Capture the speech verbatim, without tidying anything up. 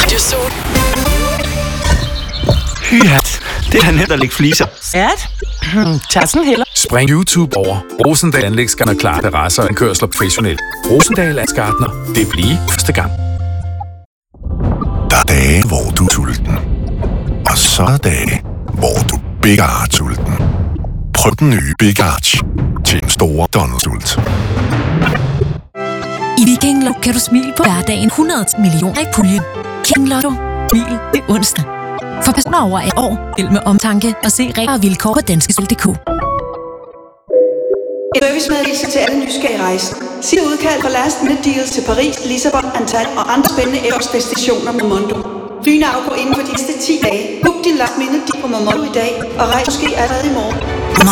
Radiosol. Hyat, det er nemt at lægge fliser. Skat? Tag sådan heller. Spring YouTube over Rosendal Anlægsgartner klar terrasser og kørsler professionelt. Rosendal Anlægsgartner. Det bliver første gang. Der er dage, hvor du er sulten. Og så er dage, hvor du er Big sulten. Prøv den nye Big Arch til en stor Donald-sult. I Viking Lotto kan du smile på hverdagen hundrede millioner i puljen. King Lotto. Smil det onsdag. For personer over et år, vil med omtanke og se regler og vilkår på danskespil punktum d k. En servicemeddelelse til alle nysgerrige rejser. Sig udkald for last minute deals til Paris, Lissabon, Antalya og andre spændende destinationer med Mondo. Flyene afgår inden for de næste ti dage. Book din last minute deal på Mondo i dag og rejs måske allerede i morgen.